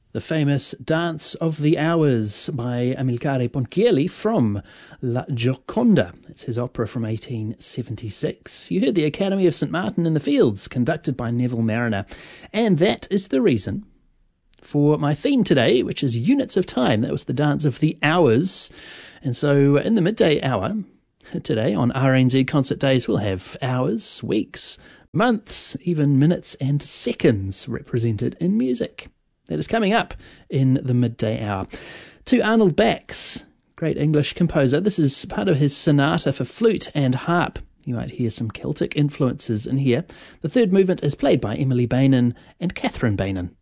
The famous Dance of the Hours by Amilcare Ponchielli from La Gioconda. It's his opera from 1876. You heard the Academy of St. Martin in the Fields, conducted by Neville Marriner. And that is the reason for my theme today, which is units of time. That was the Dance of the Hours. And so in the midday hour today on RNZ Concert Days, we'll have hours, weeks, months, even minutes and seconds represented in music. That is coming up in the midday hour. To Arnold Bax, great English composer. This is part of his sonata for flute and harp. You might hear some Celtic influences in here. The third movement is played by Emily Bainan and Catherine Bainan.